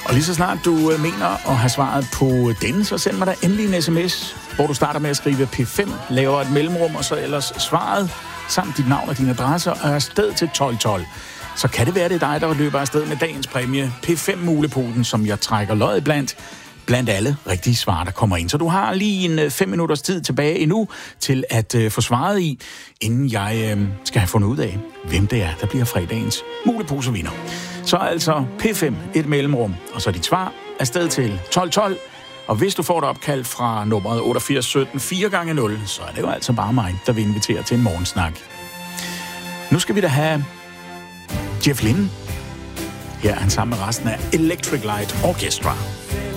Og lige så snart du mener at have svaret på den, så send mig da endelig en sms, hvor du starter med at skrive P5, laver et mellemrum, og så ellers svaret, samt dit navn og din adresse, og er afsted til 1212. Så kan det være, det er dig, der løber afsted med dagens præmie, P5-mulepoten, som jeg trækker løjet blandt alle rigtige svar, der kommer ind. Så du har lige en 5 minutters tid tilbage endnu til at få svaret i, inden jeg skal have fundet ud af, hvem det er, der bliver fredagens muleposevinder. Så altså P5, et mellemrum, og så dit svar afsted til 1212. Og hvis du får et opkald fra nummeret 8817 4x0, så er det jo altså bare mig, der vil invitere til en morgensnak. Nu skal vi da have Jeff Lynne. Her er han sammen med resten af Electric Light Orchestra.